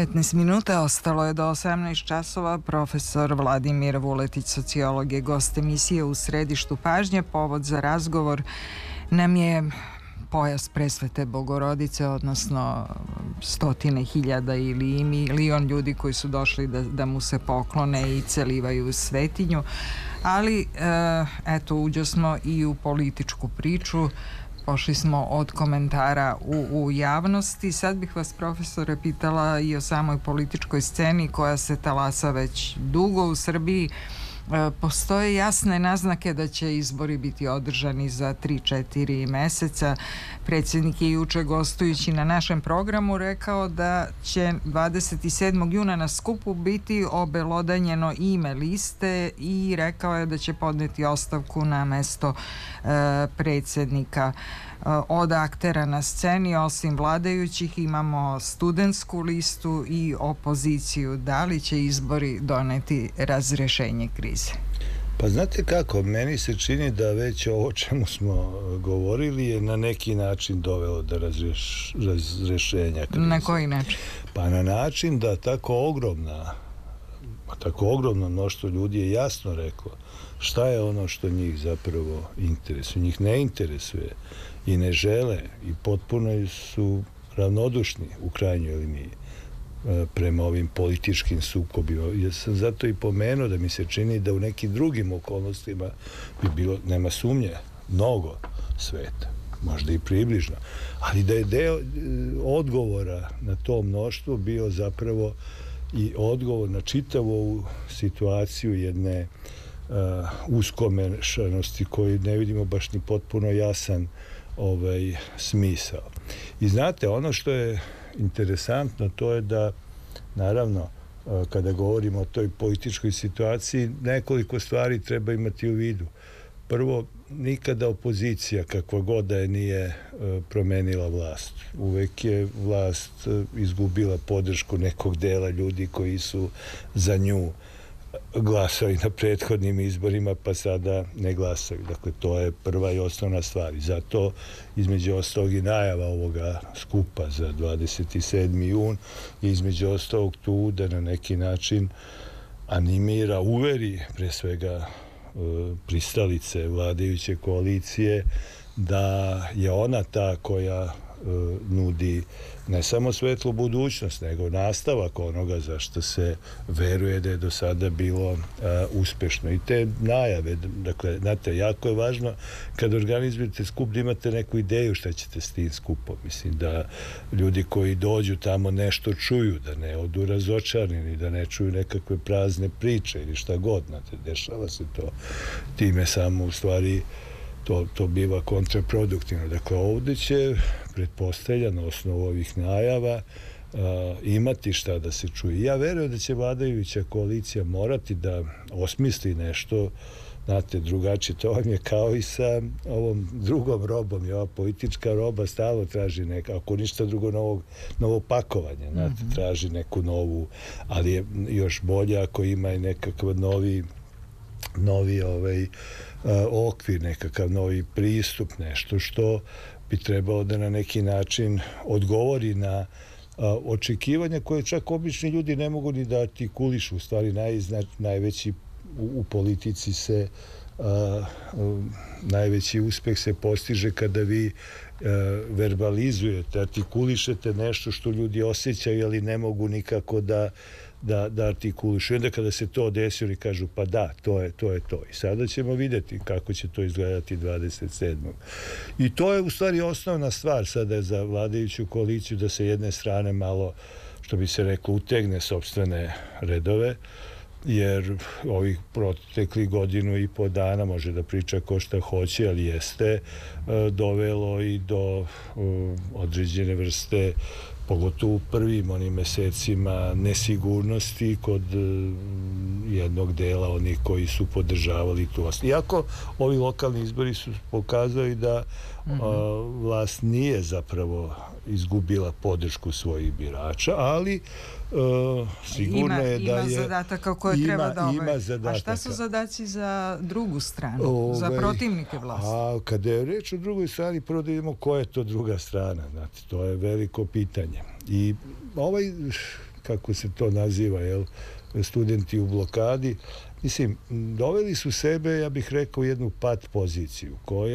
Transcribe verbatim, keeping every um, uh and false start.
petnaest minuta, ostalo je do osamnaest časova. Profesor Vladimir Vuletić, sociolog, je gost emisije U središtu pažnje. Povod za razgovor nam je pojas Presvete Bogorodice, odnosno stotine hiljada ili milion ljudi koji su došli da, da mu se poklone i celivaju svetinju. Ali, eto, uđo smo i u političku priču. Pošli smo od komentara u, u javnosti. Sad bih vas, profesore, pitala i o samoj političkoj sceni koja se talasa već dugo u Srbiji. E, postoje jasne naznake da će izbori biti održani za tri četiri meseca. Predsjednik je juče, gostujući na našem programu, rekao da će dvadeset sedmog juna na skupu biti obelodanjeno ime liste i rekao je da će podneti ostavku na mesto e, predsjednika. Od aktera na sceni, osim vladajućih, imamo studentsku listu i opoziciju. Da li će izbori doneti razrešenje krize? Pa znate kako, meni se čini da već ovo o čemu smo govorili je na neki način dovelo do razreš, razrešenja krize. Na koji način? Pa na način da tako ogromna, tako ogromno mnoštvo ljudi je jasno reklo šta je ono što njih zapravo interesuje. Njih ne interesuje i ne žele i potpuno su ravnodušni u krajnjoj liniji prema ovim političkim sukobima. Ja sam zato i pomenuo da mi se čini da u nekim drugim okolnostima bi bilo, nema sumnje, mnogo sveta, možda i približno, ali da je deo odgovora na to mnoštvo bio zapravo i odgovor na čitavu ovu situaciju jedne uh, uskomešanosti koju ne vidimo baš ni potpuno jasan ovaj smisao. I znate, ono što je interesantno, to je da, naravno, kada govorimo o toj političkoj situaciji, nekoliko stvari treba imati u vidu. Prvo, nikada opozicija, kakva god da je, nije promenila vlast. Uvek je vlast izgubila podršku nekog dela ljudi koji su za nju glasali na prethodnim izborima, pa sada ne glasaju. Dakle, to je prva i osnovna stvar. I zato, između ostalog, i najava ovoga skupa za dvadeset sedmi jun i između ostalog tu da na neki način animira, uveri pre svega pristalice vladajuće koalicije da je ona ta koja nudi ne samo svetlu budućnost, nego nastavak onoga za što se veruje da je do sada bilo a, uspešno. I te najave, dakle, znate, jako je važno kad organizujete skup da imate neku ideju šta ćete s tim skupom. Mislim da ljudi koji dođu tamo nešto čuju, da ne odu razočarani, da ne čuju nekakve prazne priče ili šta god, znate, dešava se to. Time samo u stvari To, to biva kontraproduktivno. Dakle, ovdje će, pretpostavlja na osnovu ovih najava, a, imati šta da se čuje. Ja verujem da će vladajuća koalicija morati da osmisli nešto, znate, drugačije. To vam je kao i sa ovom drugom robom. I ova politička roba stalno traži neka, ako ništa drugo, novog, novo pakovanje. Znate, mm-hmm. traži neku novu, ali je još bolje ako ima i nekakav novi novi ovaj okvir, nekakav novi pristup, nešto što bi trebalo da na neki način odgovori na očekivanja koje čak obični ljudi ne mogu ni da artikulišu. U stvari najzna, najveći u, u politici se a, a, najveći uspeh se postiže kada vi a, verbalizujete, artikulišete nešto što ljudi osjećaju, ali ne mogu nikako da da, da artikulišu. I onda kada se to desi, oni kažu pa da, to je, to je to. I sada ćemo vidjeti kako će to izgledati dvadeset sedmog I to je u stvari osnovna stvar sada za vladajuću koaliciju, da se jedne strane malo, što bi se reklo, utegne sopstvene redove, jer ovih proteklih godinu i po dana može da priča ko šta hoće, ali jeste dovelo i do određene vrste, pogotovo u prvim onim mesecima, nesigurnosti kod jednog dela onih koji su podržavali tu vlast. Iako ovi lokalni izbori su pokazali da mm-hmm. a, vlast nije zapravo izgubila podršku svojih birača, ali a, sigurno ima, je da ima je... Ima zadataka koje ima, treba da ima zadataka. A šta su zadaci za drugu stranu, Ove, za protivnike vlasti? A kada je reč o drugoj strani, prvo da vidimo koja je to druga strana. Znate, to je veliko pitanje. I ovaj kako se to naziva, jel, studenti u blokadi. Mislim, doveli su sebe, ja bih rekao, u jednu pat poziciju koja